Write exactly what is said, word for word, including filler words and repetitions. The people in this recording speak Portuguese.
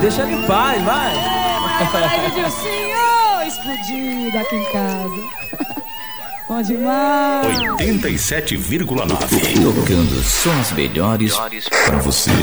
Deixa ele em paz, vai. Vai, vai, Dilcinho! Explodido aqui em casa. Bom demais. oitenta e sete vírgula nove. Tocando só as melhores pra você.